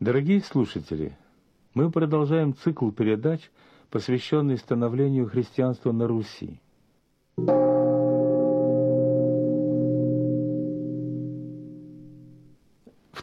Дорогие слушатели, мы продолжаем цикл передач, посвященный становлению христианства на Руси. В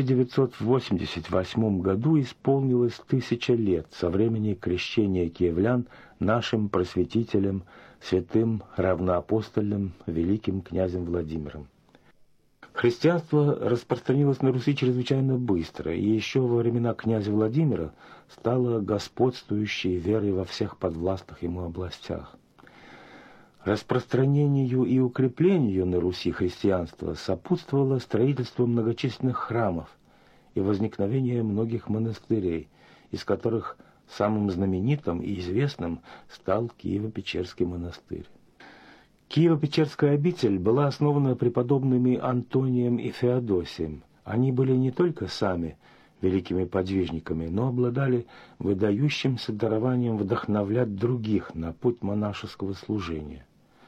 1988 году исполнилось 1000 лет со времени крещения киевлян нашим просветителем, святым равноапостольным великим князем Владимиром. Христианство распространилось на Руси чрезвычайно быстро, и еще во времена князя Владимира стало господствующей верой во всех подвластных ему областях. Распространению и укреплению на Руси христианства сопутствовало строительство многочисленных храмов и возникновение многих монастырей, из которых самым знаменитым и известным стал Киево-Печерский монастырь. Киево-Печерская обитель была основана преподобными Антонием и Феодосием. Они были не только сами великими подвижниками, но обладали выдающимся дарованием вдохновлять других на путь монашеского служения.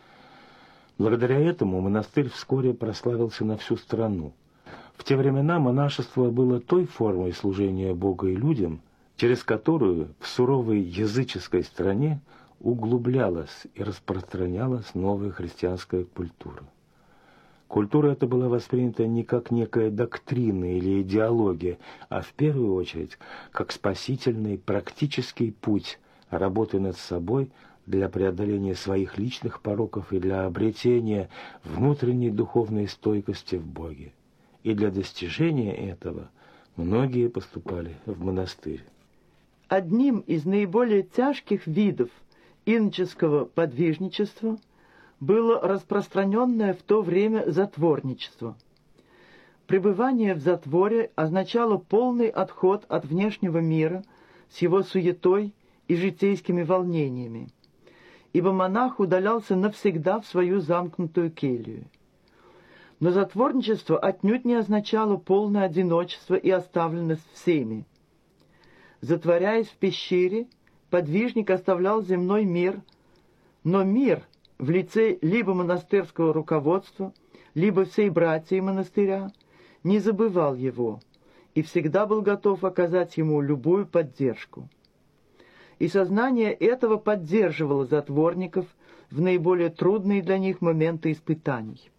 Благодаря этому монастырь вскоре прославился на всю страну. В те времена монашество было той формой служения Богу и людям, через которую в суровой языческой стране углублялась и распространялась новая христианская культура. Культура эта была воспринята не как некая доктрина или идеология, а в первую очередь как спасительный практический путь работы над собой для преодоления своих личных пороков и для обретения внутренней духовной стойкости в Боге. И для достижения этого многие поступали в монастырь. Одним из наиболее тяжких видов иноческого подвижничества было распространенное в то время затворничество. Пребывание в затворе означало полный отход от внешнего мира с его суетой и житейскими волнениями, ибо монах удалялся навсегда в свою замкнутую келью. Но затворничество отнюдь не означало полное одиночество и оставленность всеми. Затворяясь в пещере, подвижник оставлял земной мир, но мир в лице либо монастырского руководства, либо всей братьи монастыря не забывал его и всегда был готов оказать ему любую поддержку. И сознание этого поддерживало затворников в наиболее трудные для них моменты испытаний.